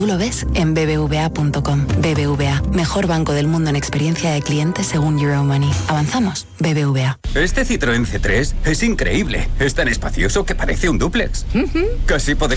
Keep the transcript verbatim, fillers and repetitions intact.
Tú lo ves en b b v a punto com. B B V A, mejor banco del mundo en experiencia de cliente según Euromoney. ¿Avanzamos? B B V A. Este Citroën C tres es increíble. Es tan espacioso que parece un dúplex. Uh-huh. Casi podría